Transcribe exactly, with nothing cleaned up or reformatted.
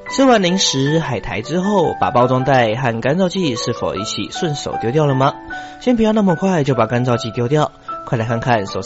吃完零食海苔之后，把包装袋和干燥剂是否一起顺手丢掉了吗？先不要那么快就把干燥剂丢掉，快来看看手